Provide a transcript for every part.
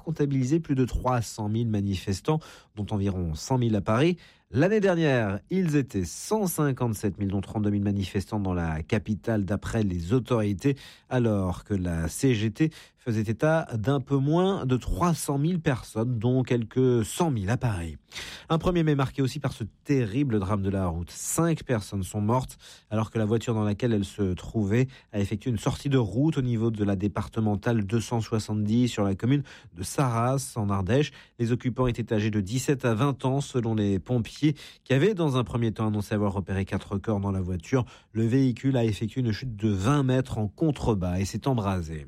comptabilisé plus de 300 000 manifestants, dont environ 100 000 à Paris. L'année dernière, ils étaient 157 000, dont 32 000 manifestants dans la capitale d'après les autorités, alors que la CGT faisait état d'un peu moins de 300 000 personnes, dont quelques 100 000 à Paris. Un 1er mai marqué aussi par ce terrible drame de la route. 5 personnes sont mortes alors que la voiture dans laquelle elles se trouvaient a effectué une sortie de route au niveau de la départementale 270 sur la commune de Sarras en Ardèche. Les occupants étaient âgés de 17 à 20 ans selon les pompiers qui avaient dans un premier temps annoncé avoir repéré 4 corps dans la voiture. Le véhicule a effectué une chute de 20 mètres en contrebas et s'est embrasé.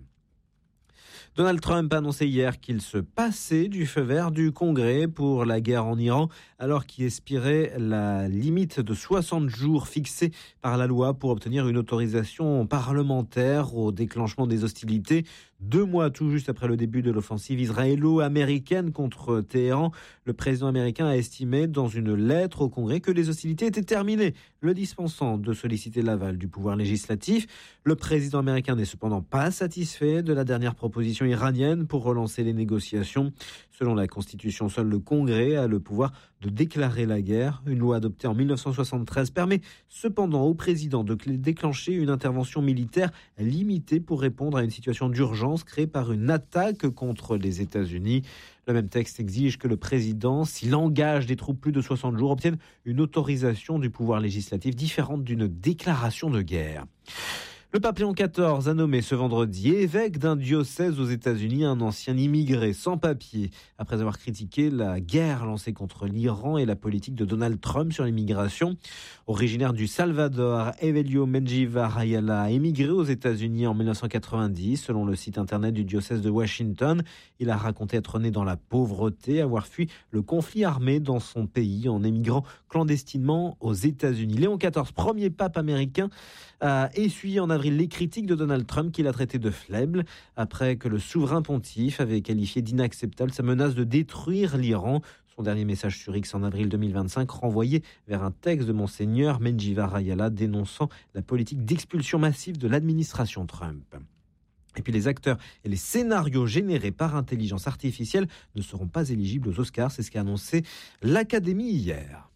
Donald Trump a annoncé hier qu'il se passait du feu vert du Congrès pour la guerre en Iran, alors qu'il expirait la limite de 60 jours fixée par la loi pour obtenir une autorisation parlementaire au déclenchement des hostilités. 2 mois tout juste après le début de l'offensive israélo-américaine contre Téhéran, le président américain a estimé dans une lettre au Congrès que les hostilités étaient terminées, le dispensant de solliciter l'aval du pouvoir législatif. Le président américain n'est cependant pas satisfait de la dernière proposition iranienne pour relancer les négociations. Selon la Constitution, seul le Congrès a le pouvoir de déclarer la guerre. Une loi adoptée en 1973 permet cependant au président de déclencher une intervention militaire limitée pour répondre à une situation d'urgence créée par une attaque contre les États-Unis. Le même texte exige que le président, s'il engage des troupes plus de 60 jours, obtienne une autorisation du pouvoir législatif différente d'une déclaration de guerre. Le pape Léon XIV a nommé ce vendredi évêque d'un diocèse aux États-Unis un ancien immigré sans papier, après avoir critiqué la guerre lancée contre l'Iran et la politique de Donald Trump sur l'immigration. Originaire du Salvador, Evelio Menjivar Ayala a émigré aux États-Unis en 1990, selon le site internet du diocèse de Washington. Il a raconté être né dans la pauvreté, avoir fui le conflit armé dans son pays en émigrant clandestinement aux États-Unis. Léon XIV, premier pape américain, a essuyé en avril les critiques de Donald Trump qu'il a traité de faible après que le souverain pontife avait qualifié d'inacceptable sa menace de détruire l'Iran. Son dernier message sur X en avril 2025 renvoyé vers un texte de Monseigneur Menjivar Ayala dénonçant la politique d'expulsion massive de l'administration Trump. Et puis les acteurs et les scénarios générés par intelligence artificielle ne seront pas éligibles aux Oscars, c'est ce qu'a annoncé l'Académie hier.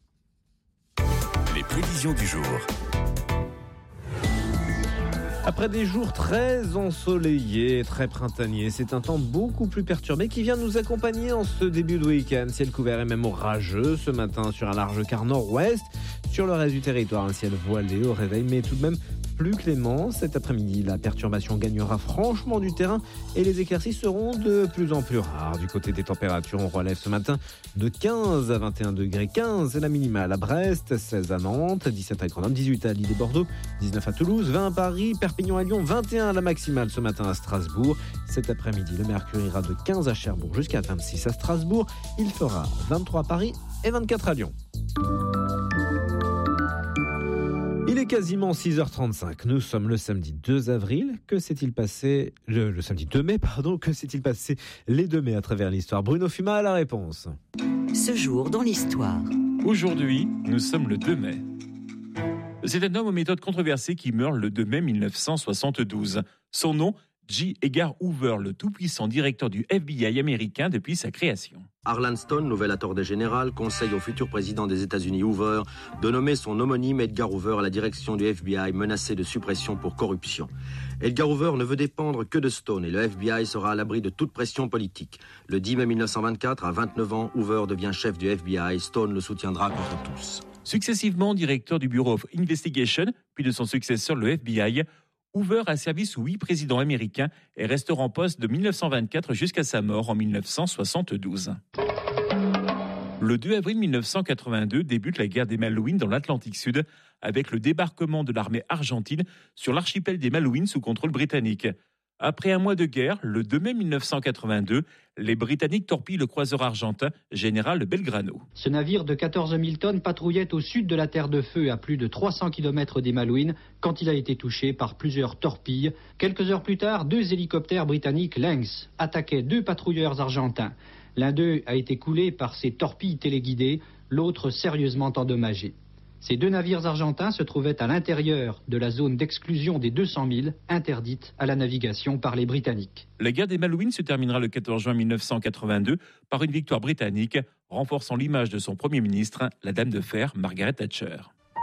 Les prévisions du jour. Après des jours très ensoleillés, très printaniers, c'est un temps beaucoup plus perturbé qui vient nous accompagner en ce début de week-end. Ciel couvert et même orageux ce matin sur un large quart nord-ouest. Sur le reste du territoire, un ciel voilé au réveil, mais tout de même plus clément. Cet après-midi, la perturbation gagnera franchement du terrain et les éclaircies seront de plus en plus rares. Du côté des températures, on relève ce matin de 15 à 21 degrés. 15 est la minimale à Brest, 16 à Nantes, 17 à Grenoble, 18 à Lille et Bordeaux, 19 à Toulouse, 20 à Paris, Perpignan à Lyon, 21 à la maximale ce matin à Strasbourg. Cet après-midi, le mercure ira de 15 à Cherbourg jusqu'à 26 à Strasbourg. Il fera 23 à Paris et 24 à Lyon. Il est quasiment 6h35. Nous sommes le samedi 2 avril. Que s'est-il passé le samedi 2 mai, pardon. Que s'est-il passé les 2 mai à travers l'histoire? Bruno Fuma a la réponse. Ce jour dans l'histoire. Aujourd'hui, nous sommes le 2 mai. C'est un homme aux méthodes controversées qui meurt le 2 mai 1972. Son nom, J. Edgar Hoover, le tout-puissant directeur du FBI américain depuis sa création. Harlan Stone, nouvel attorney général, conseille au futur président des États-Unis Hoover de nommer son homonyme Edgar Hoover à la direction du FBI menacé de suppression pour corruption. Edgar Hoover ne veut dépendre que de Stone et le FBI sera à l'abri de toute pression politique. Le 10 mai 1924, à 29 ans, Hoover devient chef du FBI. Stone le soutiendra contre tous. Successivement directeur du Bureau of Investigation, puis de son successeur le FBI, Hoover a servi sous 8 présidents américains et restera en poste de 1924 jusqu'à sa mort en 1972. Le 2 avril 1982 débute la guerre des Malouines dans l'Atlantique Sud avec le débarquement de l'armée argentine sur l'archipel des Malouines sous contrôle britannique. Après un mois de guerre, le 2 mai 1982, les Britanniques torpillent le croiseur argentin Général Belgrano. Ce navire de 14 000 tonnes patrouillait au sud de la Terre de Feu, à plus de 300 km des Malouines, quand il a été touché par plusieurs torpilles. Quelques heures plus tard, 2 hélicoptères britanniques Lynx attaquaient 2 patrouilleurs argentins. L'un d'eux a été coulé par ces torpilles téléguidées, l'autre sérieusement endommagé. Ces 2 navires argentins se trouvaient à l'intérieur de la zone d'exclusion des 200 milles interdite à la navigation par les Britanniques. La guerre des Malouines se terminera le 14 juin 1982 par une victoire britannique, renforçant l'image de son Premier ministre, la Dame de Fer, Margaret Thatcher.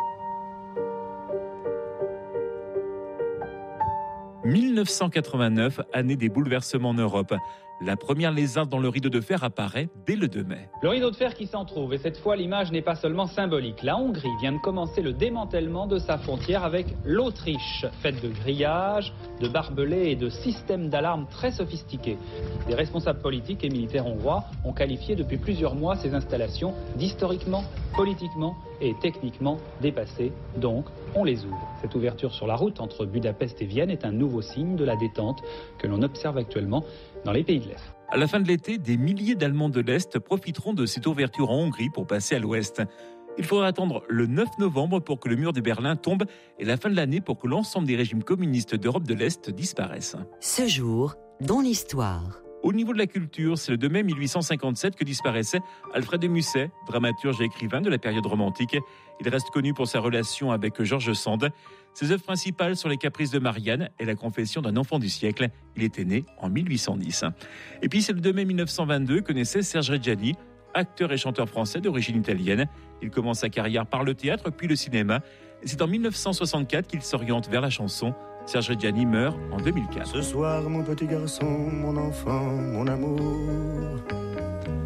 1989, année des bouleversements en Europe. La première lézarde dans le rideau de fer apparaît dès le 2 mai. Le rideau de fer qui s'en trouve, et cette fois l'image n'est pas seulement symbolique. La Hongrie vient de commencer le démantèlement de sa frontière avec l'Autriche, faite de grillages, de barbelés et de systèmes d'alarme très sophistiqués. Des responsables politiques et militaires hongrois ont qualifié depuis plusieurs mois ces installations d'historiquement, politiquement et techniquement dépassées. Donc, on les ouvre. Cette ouverture sur la route entre Budapest et Vienne est un nouveau signe de la détente que l'on observe actuellement dans les pays de l'Est. À la fin de l'été, des milliers d'Allemands de l'Est profiteront de cette ouverture en Hongrie pour passer à l'Ouest. Il faudra attendre le 9 novembre pour que le mur de Berlin tombe et la fin de l'année pour que l'ensemble des régimes communistes d'Europe de l'Est disparaissent. Ce jour, dans l'histoire. Au niveau de la culture, c'est le 2 mai 1857 que disparaissait Alfred de Musset, dramaturge et écrivain de la période romantique. Il reste connu pour sa relation avec George Sand. Ses œuvres principales sont Les Caprices de Marianne et La Confession d'un enfant du siècle. Il était né en 1810. Et puis c'est le 2 mai 1922 que naissait Serge Reggiani, acteur et chanteur français d'origine italienne. Il commence sa carrière par le théâtre puis le cinéma. Et c'est en 1964 qu'il s'oriente vers la chanson. Serge Reggiani meurt en 2004. Ce soir, mon petit garçon, mon enfant, mon amour,